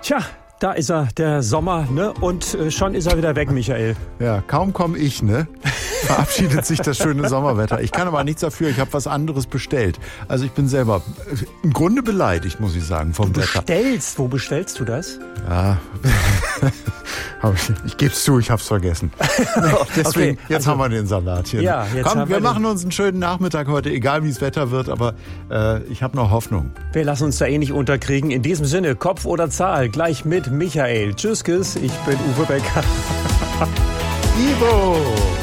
Tja, da ist er, der Sommer, ne? Und schon ist er wieder weg, Michael. Ja, kaum komme ich, ne? Verabschiedet sich das schöne Sommerwetter. Ich kann aber nichts dafür, ich habe was anderes bestellt. Also ich bin selber im Grunde beleidigt, muss ich sagen, vom Wetter. Bestellst? Wo bestellst du das? Ja, ich gebe es zu, ich habe es vergessen. Deswegen, okay, jetzt haben wir den Salat hier. Ja, jetzt komm, haben wir machen uns einen schönen Nachmittag heute, egal wie es Wetter wird, aber ich habe noch Hoffnung. Wir lassen uns da eh nicht unterkriegen. In diesem Sinne, Kopf oder Zahl, gleich mit Michael. Tschüss, ich bin Uwe Becker. Ivo!